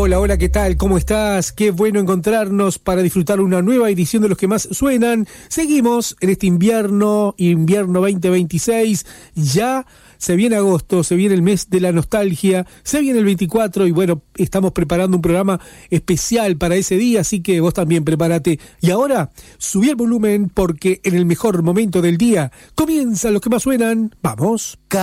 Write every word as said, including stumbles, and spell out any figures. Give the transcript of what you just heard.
Hola, hola, ¿qué tal? ¿Cómo estás? Qué bueno encontrarnos para disfrutar una nueva edición de Los que más suenan. Seguimos en este invierno, invierno veinte veintiséis, ya se viene agosto, se viene el mes de la nostalgia, se viene el veinticuatro y bueno, estamos preparando un programa especial para ese día, así que vos también prepárate. Y ahora, subí el volumen porque en el mejor momento del día comienzan Los que más suenan. ¡Vamos!